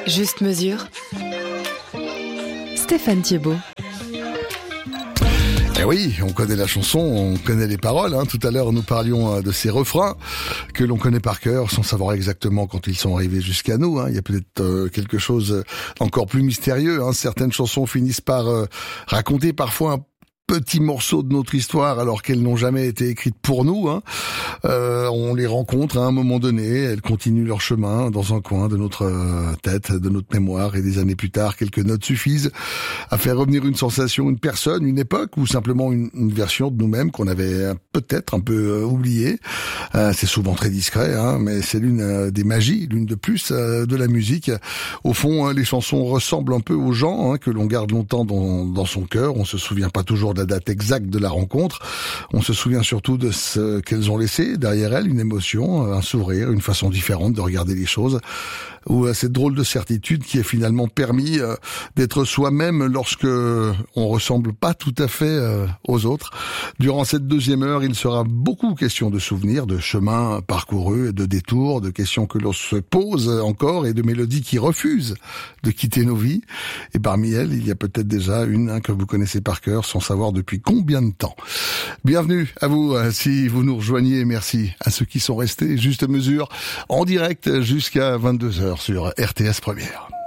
Juste mesure. Stéphane Thiebaud. Eh oui, on connaît la chanson, on connaît les paroles. Tout à l'heure, nous parlions de ces refrains que l'on connaît par cœur, sans savoir exactement quand ils sont arrivés jusqu'à nous. Il y a peut-être quelque chose encore plus mystérieux. Certaines chansons finissent par raconter parfois un petits morceaux de notre histoire alors qu'elles n'ont jamais été écrites pour nous. On les rencontre à un moment donné, elles continuent leur chemin dans un coin de notre tête, de notre mémoire, et des années plus tard, quelques notes suffisent à faire revenir une sensation, une personne, une époque, ou simplement une version de nous-mêmes qu'on avait peut-être un peu oubliée. C'est souvent très discret, mais c'est l'une des magies, l'une de plus de la musique. Au fond, les chansons ressemblent un peu aux gens que l'on garde longtemps dans son cœur. On se souvient pas toujours de la date exacte de la rencontre. On se souvient surtout de ce qu'elles ont laissé derrière elles, une émotion, un sourire, une façon différente de regarder les choses, ou cette drôle de certitude qui a finalement permis d'être soi-même lorsque on ressemble pas tout à fait aux autres. Durant cette deuxième heure, il sera beaucoup question de souvenirs, de chemins parcourus, de détours, de questions que l'on se pose encore et de mélodies qui refusent de quitter nos vies. Et parmi elles, il y a peut-être déjà une que vous connaissez par cœur sans savoir depuis combien de temps. Bienvenue à vous si vous nous rejoignez. Merci à ceux qui sont restés. Juste mesure en direct jusqu'à 22h sur RTS Première.